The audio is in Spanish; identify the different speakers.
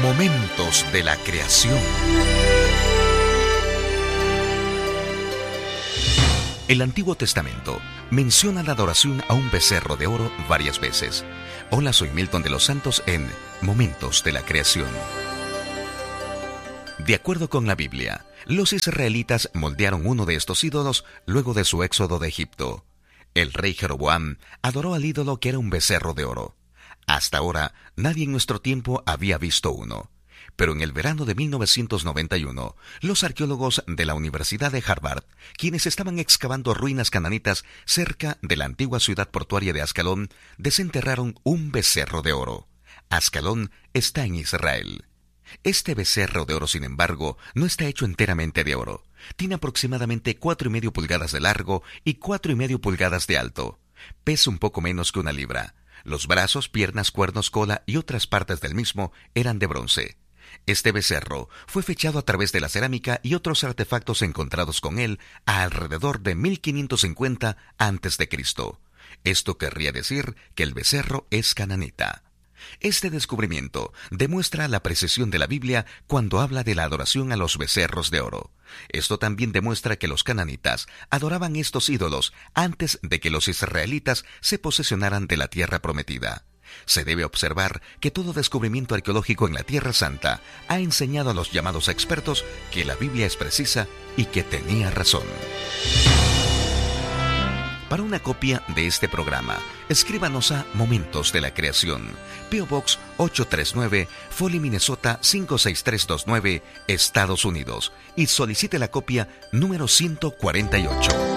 Speaker 1: Momentos de la creación. El Antiguo Testamento menciona la adoración a un becerro de oro varias veces. Hola, soy Milton de los Santos en Momentos de la Creación. De acuerdo con la Biblia, los israelitas moldearon uno de estos ídolos luego de su éxodo de Egipto. El rey Jeroboam adoró al ídolo que era un becerro de oro. Hasta ahora, nadie en nuestro tiempo había visto uno. Pero en el verano de 1991, los arqueólogos de la Universidad de Harvard, quienes estaban excavando ruinas cananitas cerca de la antigua ciudad portuaria de Ascalón, desenterraron un becerro de oro. Ascalón está en Israel. Este becerro de oro, sin embargo, no está hecho enteramente de oro. Tiene aproximadamente 4,5 pulgadas de largo y 4,5 pulgadas de alto. Pesa un poco menos que 1 libra. Los brazos, piernas, cuernos, cola y otras partes del mismo eran de bronce. Este becerro fue fechado a través de la cerámica y otros artefactos encontrados con él alrededor de 1550 a.C. Esto querría decir que el becerro es cananita. Este descubrimiento demuestra la precisión de la Biblia cuando habla de la adoración a los becerros de oro. Esto también demuestra que los cananitas adoraban estos ídolos antes de que los israelitas se posesionaran de la tierra prometida. Se debe observar que todo descubrimiento arqueológico en la Tierra Santa ha enseñado a los llamados expertos que la Biblia es precisa y que tenía razón. Para una copia de este programa, escríbanos a Momentos de la Creación, P.O. Box 839, Foley, Minnesota 56329, Estados Unidos, y solicite la copia número 148.